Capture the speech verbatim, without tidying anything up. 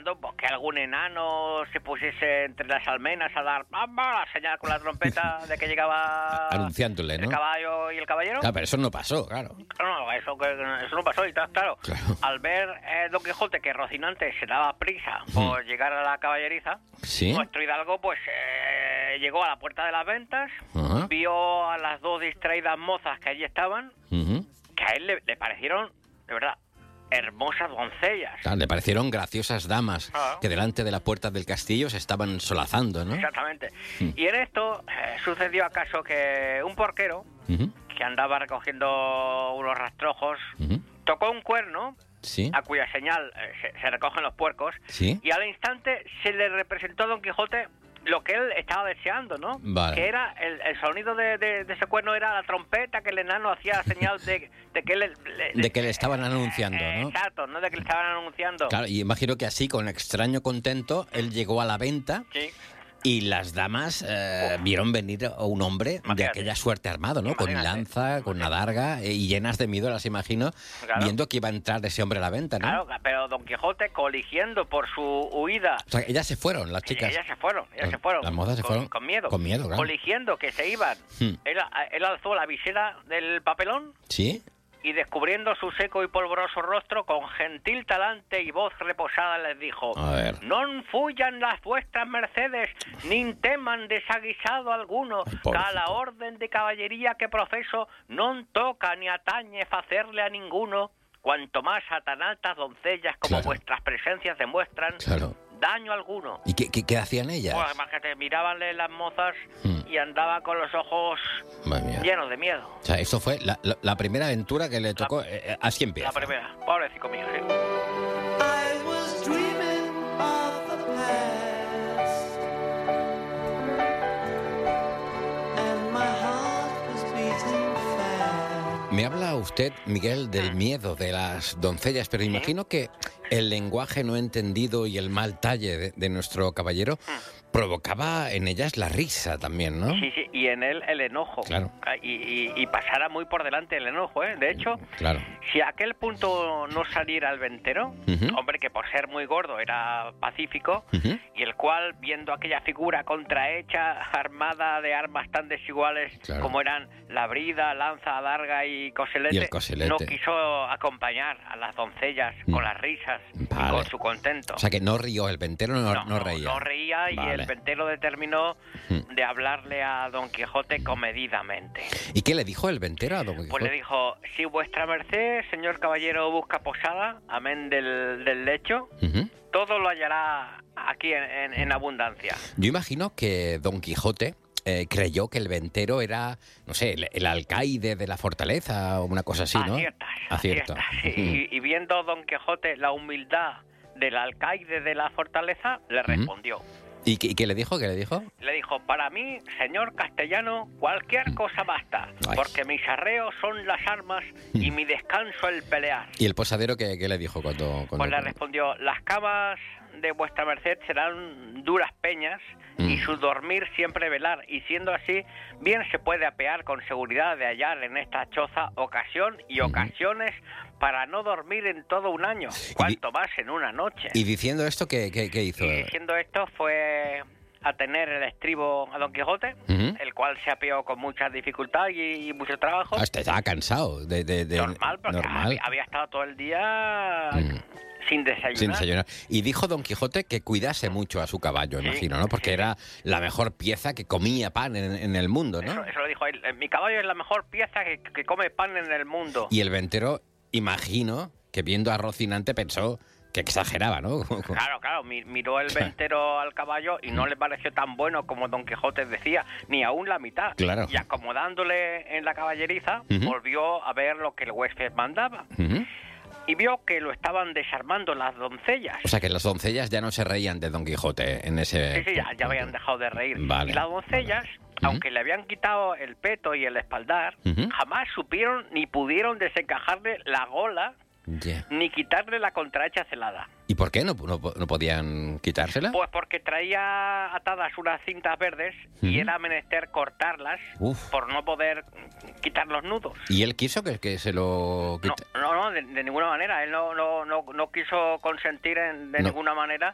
esperando pues, que algún enano se pusiese entre las almenas a dar ¡bamba! La señal con la trompeta de que llegaba anunciándole, ¿no? el caballo y el caballero. Claro, pero eso no pasó, claro. No, eso, eso no pasó y tal, claro. claro. Al ver eh, Don Quijote que Rocinante se daba prisa por mm. llegar a la caballeriza, ¿sí? Nuestro hidalgo pues eh, llegó a la puerta de las ventas, uh-huh. vio a las dos distraídas mozas que allí estaban, uh-huh. que a él le, le parecieron, de verdad, hermosas doncellas. Claro, le parecieron graciosas damas ah. que delante de la puerta del castillo se estaban solazando, ¿no? Exactamente. Mm. Y en esto eh, sucedió acaso que un porquero uh-huh. que andaba recogiendo unos rastrojos uh-huh. tocó un cuerno, ¿sí? a cuya señal eh, se, se recogen los puercos, ¿sí? y al instante se le representó a Don Quijote lo que él estaba deseando, ¿no? Vale. Que era, el, el sonido de, de, de ese cuerno era la trompeta que el enano hacía señal de, de que le, le... De que le estaban anunciando, eh, ¿no? Exacto, no de que le estaban anunciando. Claro, y imagino que así, con extraño contento, él llegó a la venta... Sí. Y las damas eh, vieron venir a un hombre Imagínate. de aquella suerte armado, ¿no? Imagínate. Con lanza, con una darga, eh, y llenas de miedo, las imagino, claro. viendo que iba a entrar ese hombre a la venta, ¿no? Claro, pero Don Quijote, coligiendo por su huida... O sea, ellas se fueron, las chicas. Ellas se fueron, ellas se fueron. Las mozas se con, fueron. Con miedo. Con miedo, claro. Coligiendo que se iban. Hmm. Él, él alzó la visera del papelón. ¿Sí? Y descubriendo su seco y polvoroso rostro, con gentil talante y voz reposada les dijo: «Non fuyan las vuestras mercedes, nin teman desaguisado alguno, Ay, que a la orden de caballería que profeso non toca ni atañe facerle a ninguno, cuanto más a tan altas doncellas como claro. vuestras presencias demuestran, claro. daño alguno». ¿Y qué, qué, qué hacían ellas? Pues imagínate, mirabanle las mozas hmm. y andaba con los ojos llenos de miedo. O sea, eso fue la, la, la primera aventura que le tocó, la, eh, así empieza. La primera, pobrecito mío, sí. I was dreaming of the past, and my heart was beating fast. Me habla usted, Miguel, del miedo de las doncellas, pero ¿sí? imagino que el lenguaje no entendido y el mal talle de, de nuestro caballero provocaba en ellas la risa también, ¿no? Sí, sí, y en él el enojo. Claro. Y, y, y pasara muy por delante el enojo, ¿eh? De hecho, claro. si a aquel punto no saliera el ventero, uh-huh. hombre que por ser muy gordo era pacífico, uh-huh. y el cual, viendo aquella figura contrahecha, armada de armas tan desiguales claro. como eran la brida, lanza, adarga y coselete, y el coselete, no quiso acompañar a las doncellas mm. con las risas, vale. y con su contento. O sea que no rió, el ventero no, no, no reía. No, no reía y vale. el ventero determinó de hablarle a Don Quijote comedidamente. ¿Y qué le dijo el ventero a Don Quijote? Pues le dijo: si vuestra merced, señor caballero, busca posada, amén del, del lecho, uh-huh. todo lo hallará aquí en, en, en abundancia. Yo imagino que Don Quijote eh, creyó que el ventero era, no sé, el, el alcaide de la fortaleza o una cosa así, ¿no? Aciertas, aciertas. aciertas. Sí. Uh-huh. Y, y viendo Don Quijote la humildad del alcaide de la fortaleza, le respondió. Uh-huh. ¿Y qué, ¿Y qué le dijo? ¿Qué le dijo? Le dijo: para mí, señor castellano, cualquier cosa basta, Ay. porque mis arreos son las armas y mi descanso el pelear. ¿Y el posadero qué, qué le dijo cuando, cuando...? Pues le respondió: las camas de vuestra merced serán duras peñas mm. y su dormir siempre velar, y siendo así, bien se puede apear con seguridad de hallar en esta choza ocasión y mm. ocasiones para no dormir en todo un año, cuanto más en una noche. ¿Y diciendo esto qué, qué, qué hizo? Y diciendo esto fue a tener el estribo a Don Quijote, uh-huh. el cual se apeó con mucha dificultad y, y mucho trabajo. Hasta estaba cansado. De, de, de normal, porque normal. Había, había estado todo el día mm. sin desayunar. Sin desayunar. Y dijo Don Quijote que cuidase mucho a su caballo, sí, imagino, ¿no? Porque sí. era la mejor pieza que comía pan en, en el mundo, ¿no? Eso, eso lo dijo él. Mi caballo es la mejor pieza que, que come pan en el mundo. Y el ventero, imagino, que viendo a Rocinante pensó que exageraba, ¿no? Claro, claro, miró el ventero al caballo y no le pareció tan bueno como Don Quijote decía, ni aún la mitad. Claro. Y acomodándole en la caballeriza, uh-huh. volvió a ver lo que el huésped mandaba. Uh-huh. Y vio que lo estaban desarmando las doncellas. O sea, que las doncellas ya no se reían de Don Quijote en ese... Sí, sí, ya, ya habían dejado de reír. Vale. Y las doncellas, vale. uh-huh. aunque le habían quitado el peto y el espaldar, uh-huh. jamás supieron ni pudieron desencajarle la gola, yeah. ni quitarle la contrahecha celada. ¿Y por qué no, no, no podían quitársela? Pues porque traía atadas unas cintas verdes uh-huh. y era menester cortarlas Uf. por no poder quitar los nudos. ¿Y él quiso que, que se lo quite? No, no, no de, de ninguna manera. Él no, no, no, no quiso consentir en, de no. ninguna manera